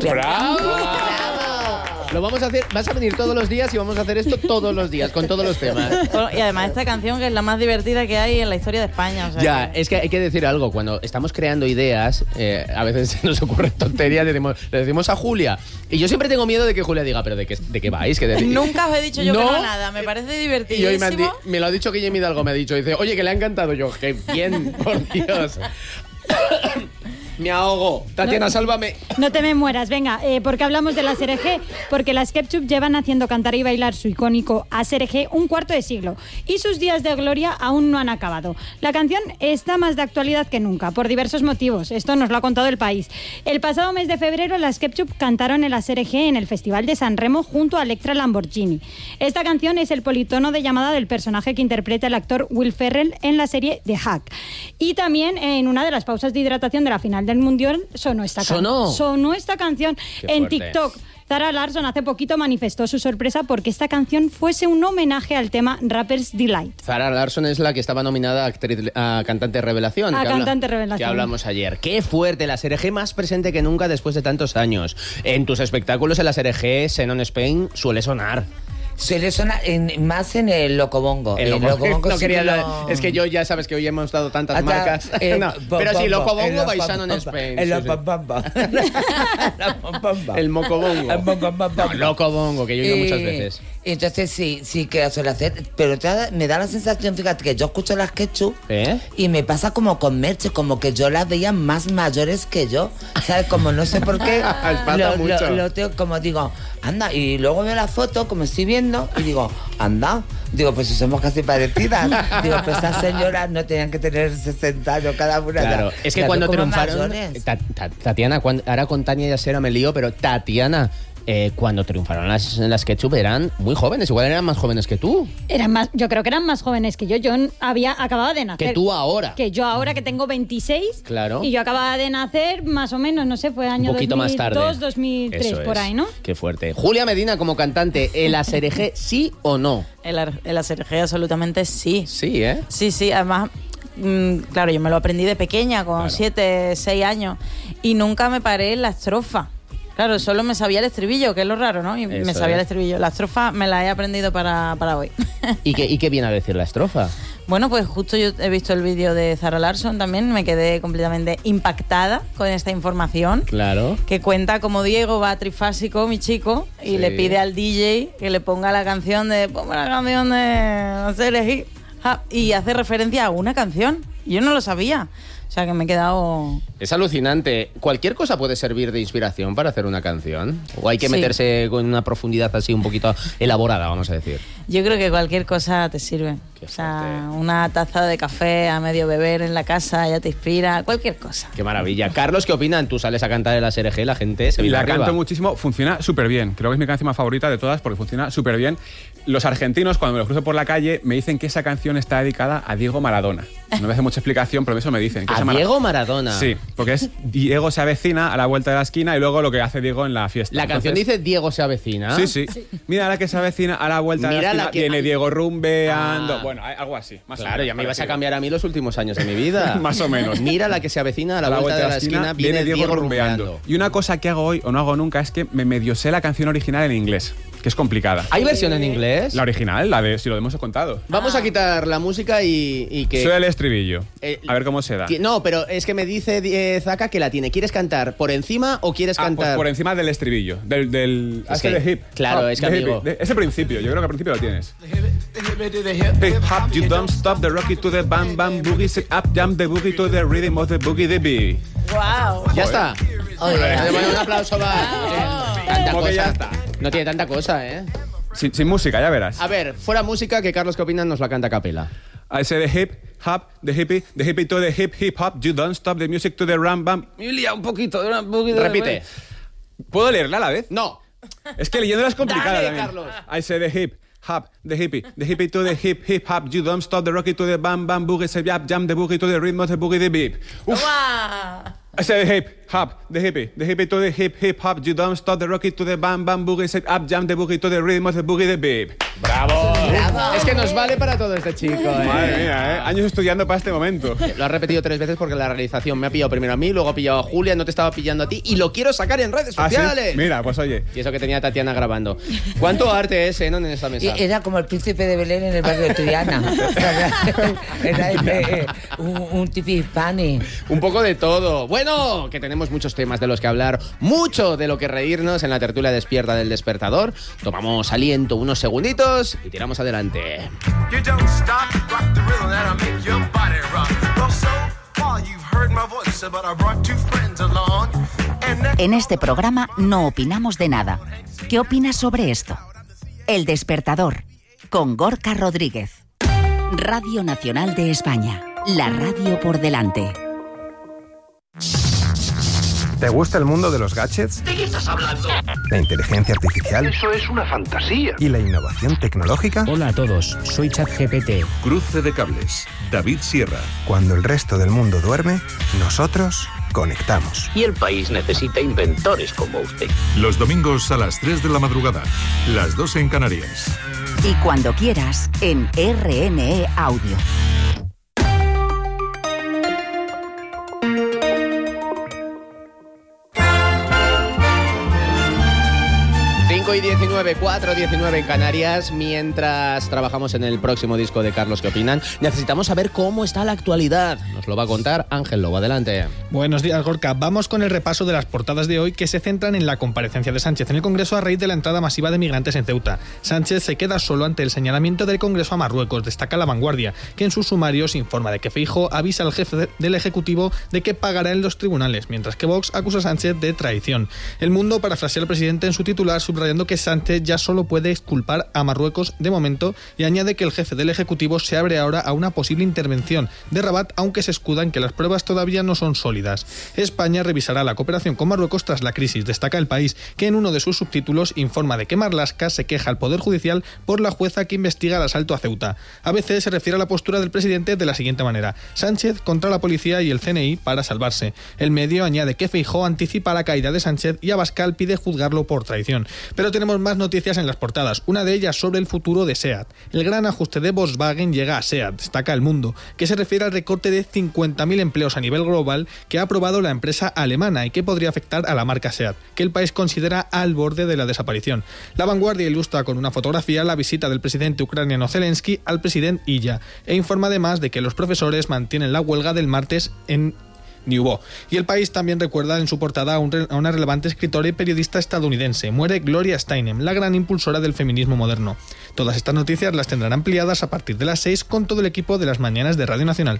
pierna. ¡Bravo! Lo vamos a hacer, vas a venir todos los días y vamos a hacer esto todos los días, con todos los temas. Y además esta canción que es la más divertida que hay en la historia de España. O sea Ya, es que hay que decir algo, cuando estamos creando ideas, a veces se nos ocurren tonterías, le decimos a Julia, y yo siempre tengo miedo de que Julia diga, pero ¿de qué vais? Nunca os he dicho yo No. que no nada, me parece Y divertidísimo. hoy me lo ha dicho Guillermo Hidalgo, me ha dicho, dice, oye, que le ha encantado. Yo, qué bien, por Dios. Me ahogo. Tatiana, sálvame. No te me mueras, venga, porque hablamos de la SRG, porque las Ketchup llevan haciendo cantar y bailar su icónico ASRG un cuarto de siglo y sus días de gloria aún no han acabado. La canción está más de actualidad que nunca, por diversos motivos. Esto nos lo ha contado El País. El pasado mes de febrero, las Ketchup cantaron el ASRG en el Festival de San Remo junto a Electra Lamborghini. Esta canción es el politono de llamada del personaje que interpreta el actor Will Ferrell en la serie The Hack. Y también en una de las pausas de hidratación de la final del Mundial sonó esta canción. Sonó esta canción en TikTok. Zara Larsson hace poquito manifestó su sorpresa porque esta canción fuese un homenaje al tema Rapper's Delight. Zara Larsson es la que estaba nominada a Cantante Revelación. Revelación. Que hablamos ayer. Qué fuerte, la SRG más presente que nunca después de tantos años. En tus espectáculos en la SRG, Xenon Spain, suele sonar. Suele sonar más en el Locobongo. El Locobongo no quería es que yo ya sabes que hoy hemos dado tantas marcas. No, pero sí, Locobongo Baisano en Spain. El Mocobongo. No, Locobongo, que yo he ido muchas veces. Entonces sí que suele hacer, pero me da la sensación, fíjate, que yo escucho las Ketchup y me pasa como con Merche, como que yo las veía más mayores que yo, ¿sabes? Como no sé por qué, lo tengo, como digo, anda, y luego veo la foto, como estoy viendo, y digo, anda, digo, pues si somos casi parecidas, digo, pues estas señoras no tenían que tener 60 años cada una. Claro, es que cuando triunfaron, Tatiana, ahora con Tania y Asera me lío, pero Tatiana... cuando triunfaron las Ketchup eran muy jóvenes, igual eran más jóvenes que tú. Yo creo que eran más jóvenes que yo. Yo acababa de nacer. Que tú ahora. Que yo ahora que tengo 26. Claro. Y yo acababa de nacer más o menos, no sé, fue año 2002, más tarde. 2003, Eso por ahí, ¿no? Qué fuerte. Julia Medina como cantante, ¿el ASRG sí o no? El ASRG absolutamente sí. Sí, ¿eh? Sí, además... claro, yo me lo aprendí de pequeña, con 7, 6 años, y nunca me paré en la estrofa. Claro, solo me sabía el estribillo, que es lo raro, ¿no? Y me sabía el estribillo. La estrofa me la he aprendido para hoy. ¿Y qué viene a decir la estrofa? Bueno, pues justo yo he visto el vídeo de Zara Larsson también, me quedé completamente impactada con esta información. Claro. Que cuenta como Diego va trifásico, mi chico, y le pide al DJ que le ponga la canción de... Ponme la canción de... No sé, elegí. Y hace referencia a una canción. Yo no lo sabía. O sea, que me he quedado... Es alucinante. ¿Cualquier cosa puede servir de inspiración para hacer una canción? ¿O hay que meterse con una profundidad así un poquito elaborada, vamos a decir? Yo creo que cualquier cosa te sirve. O sea, una taza de café a medio beber en la casa ya te inspira. Cualquier cosa. Qué maravilla. Carlos, ¿qué opinan? Tú sales a cantar en la SRG, la gente se viene arriba. La canto muchísimo. Funciona súper bien. Creo que es mi canción más favorita de todas porque funciona súper bien. Los argentinos, cuando me los cruzo por la calle, me dicen que esa canción está dedicada a Diego Maradona. No me hace mucha explicación, pero eso me dicen. ¿A Diego Maradona? Sí, porque es Diego se avecina a la vuelta de la esquina y luego lo que hace Diego en la fiesta. ¿La canción dice Diego se avecina? Sí. Mira la que se avecina a la vuelta de la esquina, viene Diego rumbeando. Bueno, algo así. Claro, ya me ibas a cambiar a mí los últimos años de mi vida. Más o menos. Mira la que se avecina a la vuelta de la esquina, viene Diego rumbeando. Y una cosa que hago hoy o no hago nunca es que me medio sé la canción original en inglés, que es complicada. ¿Hay versión en inglés? La original, la de Si lo hemos contado. Vamos a quitar la música y que... Soy el estribillo. A ver cómo se da. No, pero es que me dice Zaka que la tiene. ¿Quieres cantar por encima o quieres cantar...? Pues por encima del estribillo. Del es que, de hip. Claro, es que amigo... Ese principio, yo creo que al principio lo tienes. Hip hop, you don't stop the rocky to the bam bam boogie. Sit up, jump the boogie to the rhythm of the boogie the bee. Wow. Ya está. Un aplauso más. Tanta cosa. Ya está. No tiene tanta cosa, ¿eh? Sin música, ya verás. A ver, fuera música, que Carlos, ¿qué opinan? Nos la canta a capela. I say the hip hop, the hippie to the hip hop. You don't stop the music to the ram bam. Me lía un poquito. Repite. ¿Puedo leerla a la vez? No. Es que leyéndola es complicada. Dale, también. Carlos. I say the hip hop, the hippie to the hip hop. You don't stop the rocky to the bam bam boogie. Say jump the boogie to the rhythm of the boogie the beep. Wow. I say the hop, the hippie to the hip hop, you don't stop the rocky to the bam bam boogie, set up jam the boogie to the rhythm of the boogie the beep. ¡Bravo! Es que nos vale para todo este chico, Madre mía, años estudiando para este momento. Lo has repetido 3 veces porque la realización me ha pillado primero a mí, luego ha pillado a Julia, no te estaba pillando a ti y lo quiero sacar en redes sociales. ¿Sí? Mira, pues oye. Y eso que tenía Tatiana grabando. ¿Cuánto arte es, en esta mesa? Era como el príncipe de Belén en el barrio de Triana. Era un tipo hispani. Un poco de todo. Bueno, que tenemos muchos temas de los que hablar, mucho de lo que reírnos en la tertulia despierta del Despertador. Tomamos aliento unos segunditos y tiramos adelante. En este programa no opinamos de nada. ¿Qué opinas sobre esto? El Despertador, con Gorka Rodríguez. Radio Nacional de España. La radio por delante. ¿Te gusta el mundo de los gadgets? ¿De qué estás hablando? ¿La inteligencia artificial? Eso es una fantasía. ¿Y la innovación tecnológica? Hola a todos, soy ChatGPT. Cruce de cables, David Sierra. Cuando el resto del mundo duerme, nosotros conectamos. Y el país necesita inventores como usted. Los domingos a las 3 de la madrugada, las 2 en Canarias. Y cuando quieras, en RNE Audio. 5:19, 4:19 en Canarias. Mientras trabajamos en el próximo disco de Carlos ¿Qué opinan? Necesitamos saber cómo está la actualidad. Nos lo va a contar Ángel Lobo. Adelante. Buenos días, Gorka. Vamos con el repaso de las portadas de hoy que se centran en la comparecencia de Sánchez en el Congreso a raíz de la entrada masiva de migrantes en Ceuta. Sánchez se queda solo ante el señalamiento del Congreso a Marruecos. Destaca La Vanguardia, que en sus sumarios informa de que Feijóo avisa al jefe del Ejecutivo de que pagará en los tribunales, mientras que Vox acusa a Sánchez de traición. El Mundo parafrasea al presidente en su titular, subrayando que Sánchez ya solo puede exculpar a Marruecos de momento, y añade que el jefe del Ejecutivo se abre ahora a una posible intervención de Rabat, aunque se escuda en que las pruebas todavía no son sólidas. España revisará la cooperación con Marruecos tras la crisis. Destaca El País, que en uno de sus subtítulos informa de que Marlaska se queja al Poder Judicial por la jueza que investiga el asalto a Ceuta. ABC se refiere a la postura del presidente de la siguiente manera: Sánchez contra la policía y el CNI para salvarse. El Medio añade que Feijóo anticipa la caída de Sánchez y Abascal pide juzgarlo por traición. Pero tenemos más noticias en las portadas, una de ellas sobre el futuro de SEAT. El gran ajuste de Volkswagen llega a SEAT, destaca El Mundo, que se refiere al recorte de 50.000 empleos a nivel global que ha aprobado la empresa alemana y que podría afectar a la marca SEAT, que el país considera al borde de la desaparición. La Vanguardia ilustra con una fotografía la visita del presidente ucraniano Zelensky al presidente Illa e informa además de que los profesores mantienen la huelga del martes en Niubó. Y El País también recuerda en su portada a una relevante escritora y periodista estadounidense. Muere Gloria Steinem, la gran impulsora del feminismo moderno. Todas estas noticias las tendrán ampliadas a partir de las 6 con todo el equipo de las mañanas de Radio Nacional.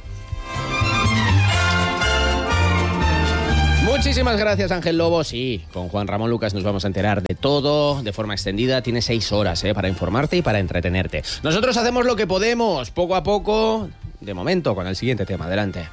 Muchísimas gracias, Ángel Lobo. Sí, con Juan Ramón Lucas nos vamos a enterar de todo de forma extendida. Tienes 6 horas para informarte y para entretenerte. Nosotros hacemos lo que podemos, poco a poco, de momento, con el siguiente tema. Adelante.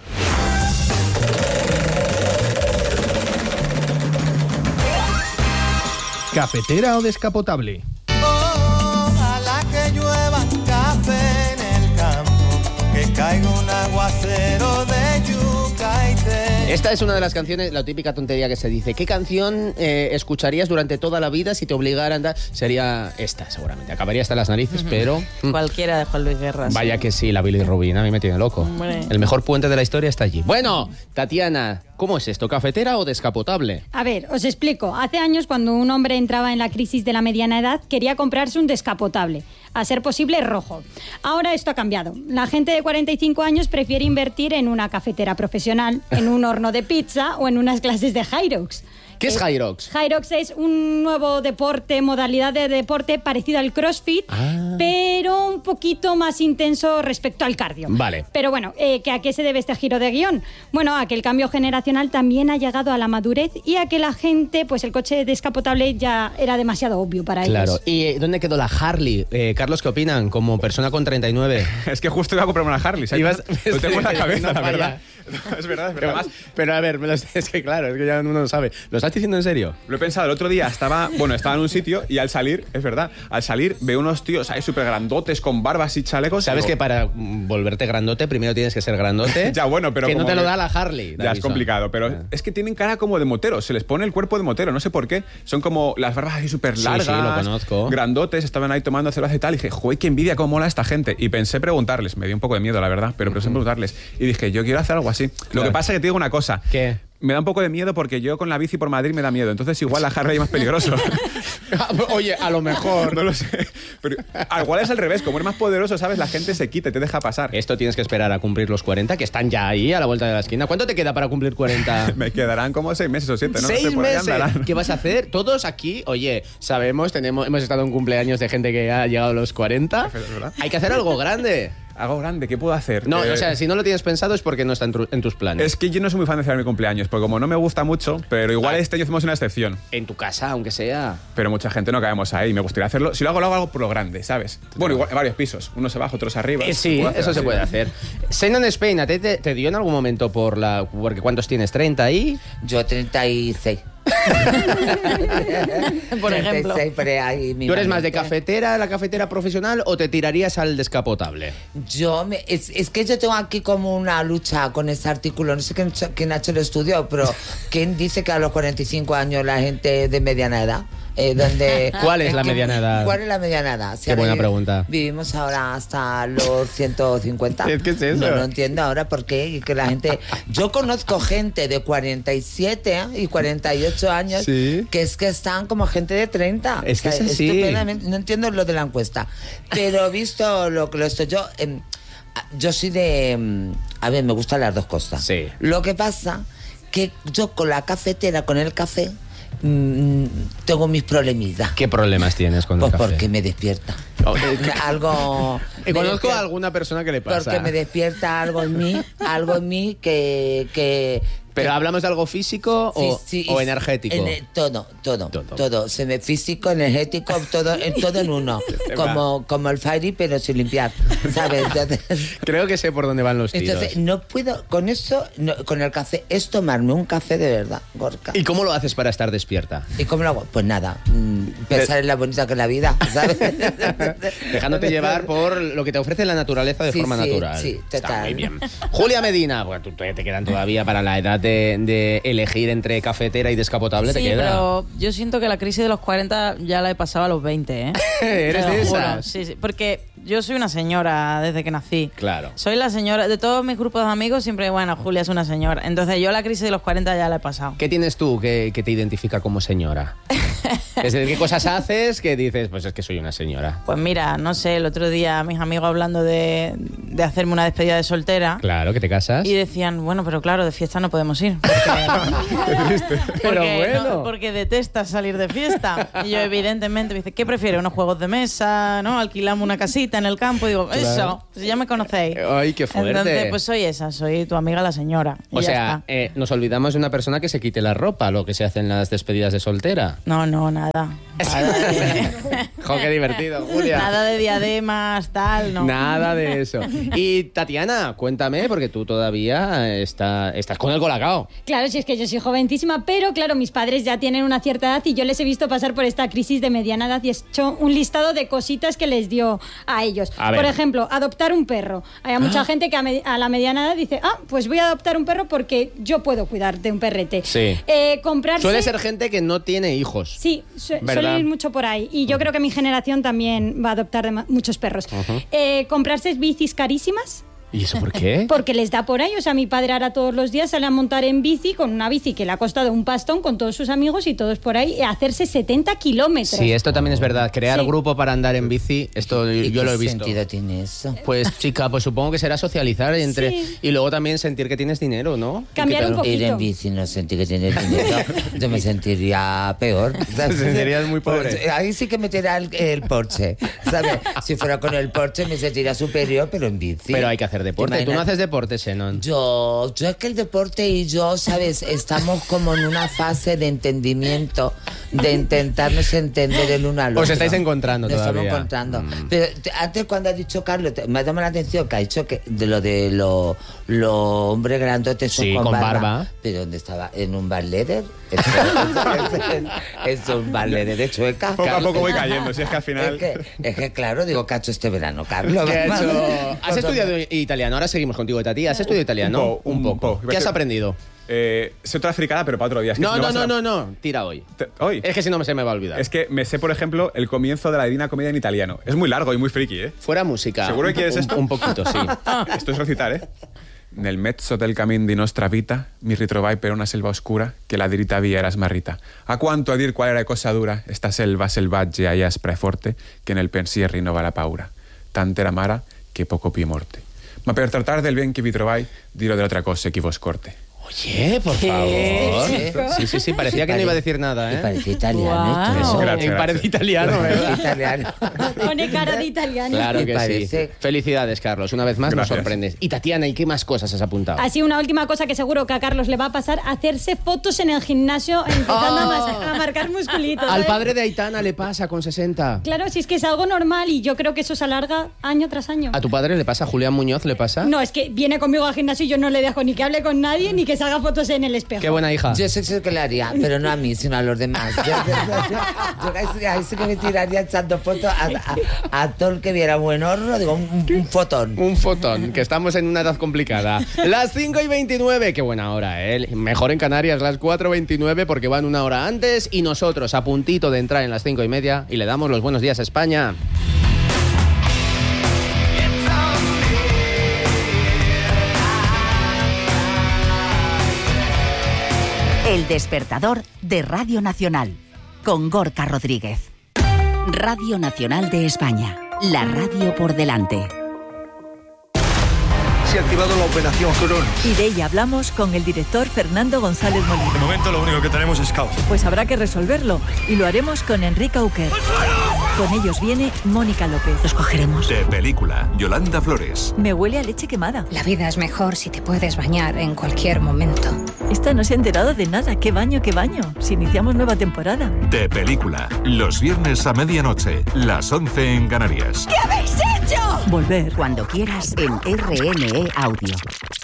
¿Cafetera o descapotable? Ojalá que llueva café en el campo, que caiga un aguacero de yuca y té. Esta es una de las canciones, la típica tontería que se dice. ¿Qué canción escucharías durante toda la vida si te obligara a andar? Sería esta, seguramente. Acabaría hasta las narices, pero... Cualquiera de Juan Luis Guerra. Vaya que sí, la Billy Rubin, a mí me tiene loco. Hombre. El mejor puente de la historia está allí. Bueno, Tatiana, ¿cómo es esto? ¿Cafetera o descapotable? A ver, os explico. Hace años, cuando un hombre entraba en la crisis de la mediana edad, quería comprarse un descapotable, a ser posible rojo. Ahora esto ha cambiado. La gente de 45 años prefiere invertir en una cafetera profesional, en un horno de pizza o en unas clases de Hyrox. ¿Qué es Hyrox? Hyrox es un nuevo deporte, modalidad de deporte parecido al CrossFit, pero un poquito más intenso respecto al cardio. Vale. Pero bueno, ¿a qué se debe este giro de guión? Bueno, a que el cambio generacional también ha llegado a la madurez y a que la gente, pues el coche descapotable ya era demasiado obvio para ellos. Claro. ¿Y dónde quedó la Harley? Carlos, ¿qué opinan? Como persona con 39. Es que justo iba a comprarme una Harley. ¿Sabes? Lo tengo en la cabeza, la verdad. Es verdad. Pero a ver, es que claro, es que ya uno no sabe. ¿Lo estás diciendo en serio? Lo he pensado. El otro día estaba en un sitio y al salir, es verdad, veo unos tíos ahí súper grandotes con barbas y chalecos. ¿Sabes que para volverte grandote primero tienes que ser grandote? Ya, bueno, pero que como no te lo da la Harley. Ya, es complicado, pero es que tienen cara como de moteros. Se les pone el cuerpo de motero, no sé por qué. Son como las barbas así súper largas. Sí, lo conozco. Grandotes, estaban ahí tomando cerveza y tal. Y dije, joder, qué envidia, cómo mola esta gente. Y pensé preguntarles, me dio un poco de miedo, la verdad, pero pensé preguntarles. Y dije, yo quiero hacer algo así. Claro. Lo que pasa es que te digo una cosa. ¿Qué? Me da un poco de miedo porque yo con la bici por Madrid me da miedo. Entonces igual la Harley es más peligroso. Oye, a lo mejor. No lo sé. Pero igual es al revés. Como eres más poderoso, ¿sabes? La gente se quita y te deja pasar. Esto tienes que esperar a cumplir los 40, que están ya ahí a la vuelta de la esquina. ¿Cuánto te queda para cumplir 40? Me quedarán como 6 meses o 7, ¿no? 6 no sé, meses. ¿Qué vas a hacer? Todos aquí, oye, sabemos, hemos estado en cumpleaños de gente que ha llegado a los 40. Hay que hacer algo grande. Algo grande, ¿qué puedo hacer? No, o sea, si no lo tienes pensado es porque no está en tus planes. Es que yo no soy muy fan de celebrar mi cumpleaños, porque como no me gusta mucho, pero igual este año hacemos una excepción. En tu casa, aunque sea. Pero mucha gente no caemos ahí, me gustaría hacerlo. Si lo hago por lo grande, ¿sabes? Bueno, igual, varios pisos, unos abajo, otros arriba. Sí, eso se puede hacer. Senon Spain, ¿a ti te dio en algún momento porque cuántos tienes? ¿30 ahí? Yo 36. Por ejemplo. ¿Tú eres más de cafetera, la cafetera profesional, o te tirarías al descapotable? Es que yo tengo aquí como una lucha con ese artículo. No sé quién ha hecho el estudio, pero ¿quién dice que a los 45 años la gente de mediana edad? ¿Cuál es la mediana edad? ¿Cuál es la mediana edad? Qué buena pregunta. Vivimos ahora hasta los 150. ¿Qué es eso? No entiendo ahora por qué. Que la gente... Yo conozco gente de 47 y 48 años que es que están como gente de 30. Es que es así. No entiendo lo de la encuesta. Pero visto lo que estoy yo soy de... A ver, me gustan las dos cosas. Sí. Lo que pasa que yo con la cafetera, con el café, tengo mis problemitas. ¿Qué problemas tienes con el café? Pues porque me despierta. Algo... Conozco a alguna persona que le pasa. Porque me despierta algo en mí que ¿Pero hablamos de algo físico o energético? Todo. Físico, energético, todo en uno. Como el Fairy, pero sin limpiar, ¿sabes? Entonces, creo que sé por dónde van los tiros. Entonces, no puedo, con eso, con el café, es tomarme un café de verdad, Gorka. ¿Y cómo lo haces para estar despierta? ¿Y cómo lo hago? Pues nada, pensar en la bonita que es la vida, ¿sabes? Dejándote llevar por lo que te ofrece la naturaleza de forma natural. Sí, total. Está muy bien. Julia Medina, bueno, te quedan todavía para la edad de elegir entre cafetera y descapotable, te queda. Pero yo siento que la crisis de los 40 ya la he pasado a los 20, ¿eh? ¿Eres de esas? Sí, porque yo soy una señora desde que nací. Claro. Soy la señora, de todos mis grupos de amigos siempre, bueno, Julia es una señora. Entonces yo la crisis de los 40 ya la he pasado. ¿Qué tienes tú que te identifica como señora? Es decir, ¿qué cosas haces que dices, pues es que soy una señora? Pues mira, no sé, el otro día mis amigos hablando de hacerme una despedida de soltera. Claro, que te casas. Y decían, bueno, pero claro, de fiesta no podemos ir. Pero bueno. No, porque detestas salir de fiesta. Y yo, evidentemente, me dice, ¿qué prefieres? ¿Unos juegos de mesa? ¿No? Alquilamos una casita en el campo. Y digo, claro. Eso, si ya me conocéis. Ay, qué fuerte. Entonces, pues soy esa, soy tu amiga la señora. O sea, nos olvidamos de una persona que se quite la ropa, lo que se hace en las despedidas de soltera. No, nada. Jo, qué divertido, Julia. Nada de diademas, tal, no. Nada de eso. Y Tatiana, cuéntame, porque tú todavía estás con el colacao. Claro, si es que yo soy jovencísima, pero claro, mis padres ya tienen una cierta edad y yo les he visto pasar por esta crisis de mediana edad y he hecho un listado de cositas que les dio a ellos. Por ejemplo, adoptar un perro. Hay mucha gente que a la mediana edad dice, pues voy a adoptar un perro porque yo puedo cuidar de un perrete. Sí. Comprarse... Suele ser gente que no tiene hijos. Sí, suele ir mucho por ahí. Y yo creo que mi generación también va a adoptar muchos perros. Comprarse bicis carísimas. ¿Y eso por qué? Porque les da por ahí. O sea, mi padre ahora todos los días sale a montar en bici con una bici que le ha costado un pastón con todos sus amigos y todos por ahí, hacerse 70 kilómetros. Sí, esto también es verdad. Crear grupo para andar en bici, esto yo lo he visto. ¿Qué sentido tiene eso? Pues chica, pues supongo que será socializar y luego también sentir que tienes dinero, ¿no? Cambiar un poquito. Ir en bici no sentir que tienes dinero. Yo me sentiría peor. Te sentirías muy pobre. Ahí sí que meterá el Porsche, ¿sabes? Si fuera con el Porsche me sentiría superior, pero en bici. Pero hay que hacer deporte. ¿Tú no haces deporte, Senon? Yo es que el deporte y yo, ¿sabes? Estamos como en una fase de entendimiento de intentarnos entender el uno al otro. Os estáis encontrando Nos todavía. estamos encontrando. Pero antes cuando ha dicho Carlos, me ha llamado la atención que ha dicho que de los hombres grandotes Sí, con barba. ¿Pero dónde estaba? ¿En un bar leather? Es un bar leather de Chueca. Poco a poco voy cayendo, si es que al final... Es que claro, digo, ¿qué ha hecho este verano, Carlos? ¿Qué ha hecho? ¿Has estudiado italiano? Ahora seguimos contigo, Tati. ¿Has estudiado italiano? Un poco. ¿Qué has aprendido? Sé otra fricada, pero para otro día. Es que No. Tira hoy. ¿Hoy? Es que si no se me va a olvidar. Es que me sé, por ejemplo, el comienzo de la Divina Comedia en italiano. Es muy largo y muy friki, ¿eh? Fuera música. ¿Seguro que quieres esto? Un poquito, sí. Esto es recitar, ¿eh? Nel mezzo del cammin di nostra vita mi ritrovai per una selva oscura che la diritta via era smarrita. A quanto a dir qual era cosa dura esta selva selvaggia e aspra e forte che nel pensier rinnova la paura. Tant'era amara che poco più morte. Ma per tratar del bien che vi trovai, dirò dell'altra cosa che vos corte. Oye, por favor. Sí, parecía que no iba a decir nada, ¿eh? Parece italiano. Eso, Gracias. parece italiano, ¿verdad? Italiano. Pone cara de italiano. Claro que parece... sí. Felicidades, Carlos. Una vez más Gracias. nos sorprendes. Y Tatiana, ¿y qué más cosas has apuntado? Así, una última cosa que seguro que a Carlos le va a pasar, hacerse fotos en el gimnasio empezando a marcar musculitos. Al ¿sabes? padre de Aitana le pasa con 60. Claro, si es que es algo normal y yo creo que eso se alarga año tras año. ¿A tu padre le pasa? ¿A Julián Muñoz le pasa? No, es que viene conmigo al gimnasio y yo no le dejo ni que hable con nadie ni que se haga fotos en el espejo. Qué buena hija. Yo sé que le haría, pero no a mí, sino a los demás. Yo ahí sí que me tiraría echando fotos a todo el que viera buen horror, digo, un fotón. Un fotón, que estamos en una edad complicada. Las 5:29, qué buena hora, ¿eh? Mejor en Canarias, las 4:29, porque van una hora antes y nosotros a puntito de entrar en las 5:30 y le damos los buenos días a España. El despertador de Radio Nacional, con Gorka Rodríguez. Radio Nacional de España, la radio por delante. Se ha activado la operación Cronos. Y de ella hablamos con el director Fernando González Molina. De momento lo único que tenemos es caos. Pues habrá que resolverlo y lo haremos con Enrique Auquer. Con ellos viene Mónica López. Los cogeremos. De película, Yolanda Flores. Me huele a leche quemada. La vida es mejor si te puedes bañar en cualquier momento. Esta no se ha enterado de nada. ¿Qué baño, qué baño? Si iniciamos nueva temporada. De película, los viernes a medianoche, las 11 en Canarias. ¿Qué habéis hecho? Volver. Cuando quieras en RNE Audio.